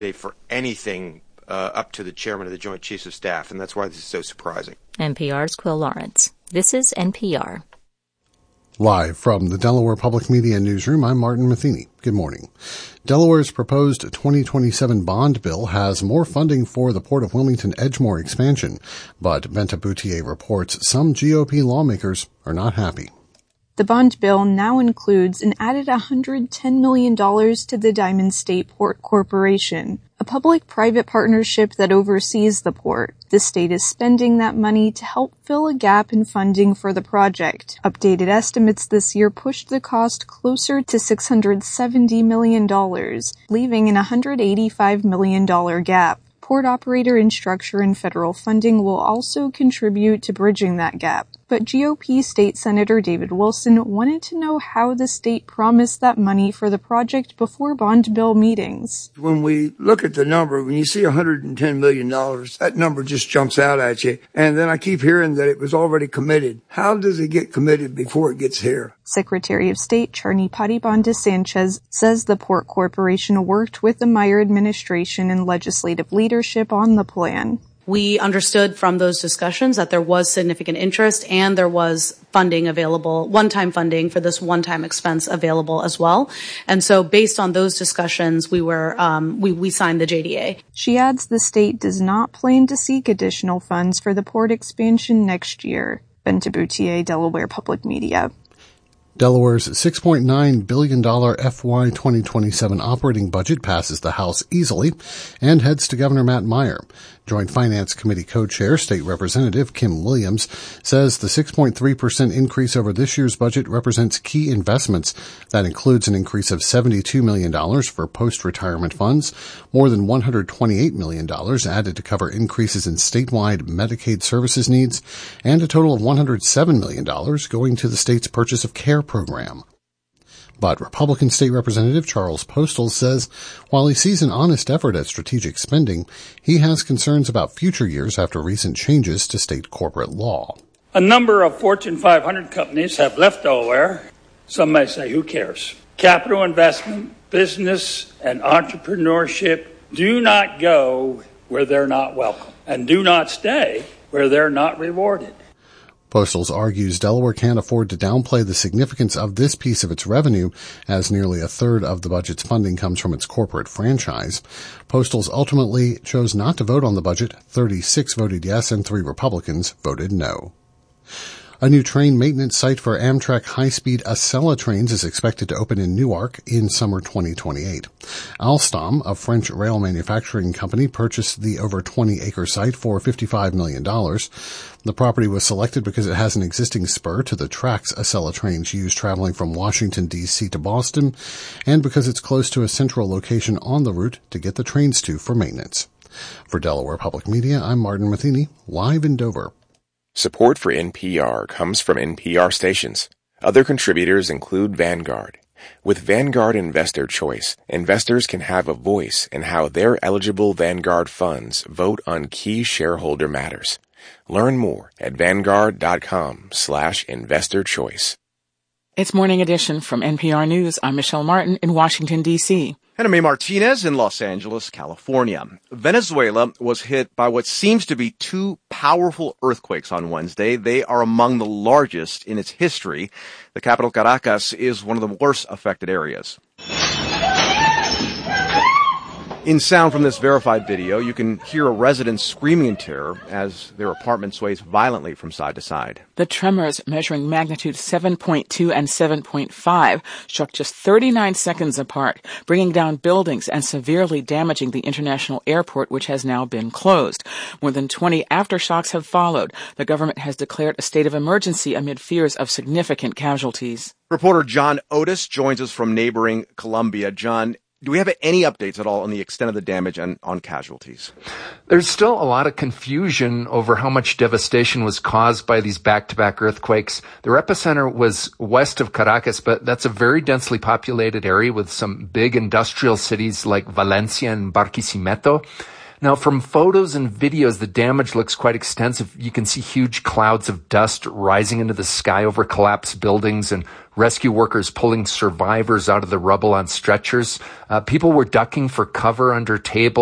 For anything up to the chairman of the Joint Chiefs of Staff, and that's why this is so surprising. NPR's Quill Lawrence. This is NPR. Live from the Delaware Public Media Newsroom, I'm Martin Matheny. Good morning. Delaware's proposed 2027 bond bill has more funding for the Port of Wilmington Edgemoor expansion, but Benta Boutier reports some GOP lawmakers are not happy. The bond bill now includes an added $110 million to the Diamond State Port Corporation, a public-private partnership that oversees the port. The state is spending that money to help fill a gap in funding for the project. Updated estimates this year pushed the cost closer to $670 million, leaving an $185 million gap. Port operator and structure and federal funding will also contribute to bridging that gap. But GOP State Senator David Wilson wanted to know how the state promised that money for the project before bond bill meetings. When we look at the number, when you see $110 million, that number just jumps out at you. And then I keep hearing that it was already committed. How does it get committed before it gets here? Secretary of State Charny Patibanda Sanchez says the Port Corporation worked with the Meyer administration and legislative leadership on the plan. We understood from those discussions that there was significant interest and there was funding available, one-time funding for this one-time expense available as well. And so based on those discussions, we signed the JDA. She adds the state does not plan to seek additional funds for the port expansion next year. Benta Boutier, Delaware Public Media. Delaware's $6.9 billion FY 2027 operating budget passes the House easily and heads to Governor Matt Meyer. Joint Finance Committee co-chair, State Representative Kim Williams, says the 6.3% increase over this year's budget represents key investments. That includes an increase of $72 million for post-retirement funds, more than $128 million added to cover increases in statewide Medicaid services needs, and a total of $107 million going to the state's Purchase of Care program. But Republican State Representative Charles Postal says while he sees an honest effort at strategic spending, he has concerns about future years after recent changes to state corporate law. A number of Fortune 500 companies have left Delaware. Some may say, who cares? Capital investment, business, and entrepreneurship do not go where they're not welcome and do not stay where they're not rewarded. Postals argues Delaware can't afford to downplay the significance of this piece of its revenue, as nearly a third of the budget's funding comes from its corporate franchise. Postals ultimately chose not to vote on the budget. 36 voted yes and 3 Republicans voted no. A new train maintenance site for Amtrak high-speed Acela trains is expected to open in Newark in summer 2028. Alstom, a French rail manufacturing company, purchased the over 20-acre site for $55 million. The property was selected because it has an existing spur to the tracks Acela trains use traveling from Washington, D.C. to Boston, and because it's close to a central location on the route to get the trains to for maintenance. For Delaware Public Media, I'm Martin Matheny, live in Dover. Support for NPR comes from NPR stations. Other contributors include Vanguard. With Vanguard Investor Choice, investors can have a voice in how their eligible Vanguard funds vote on key shareholder matters. Learn more at Vanguard.com/investor choice. It's Morning Edition from NPR News. I'm Michelle Martin in Washington, D.C. And I'm May Martinez in Los Angeles, California. Venezuela was hit by what seems to be 2 powerful earthquakes on Wednesday. They are among the largest in its history. The capital, Caracas, is one of the worst affected areas. In sound from this verified video, you can hear a resident screaming in terror as their apartment sways violently from side to side. The tremors, measuring magnitude 7.2 and 7.5, struck just 39 seconds apart, bringing down buildings and severely damaging the international airport, which has now been closed. More than 20 aftershocks have followed. The government has declared a state of emergency amid fears of significant casualties. Reporter John Otis joins us from neighboring Colombia. John, do we have any updates at all on the extent of the damage and on casualties? There's still a lot of confusion over how much devastation was caused by these back-to-back earthquakes. Their epicenter was west of Caracas, but that's a very densely populated area with some big industrial cities like Valencia and Barquisimeto. Now, from photos and videos, the damage looks quite extensive. You can see huge clouds of dust rising into the sky over collapsed buildings and rescue workers pulling survivors out of the rubble on stretchers. People were ducking for cover under tables.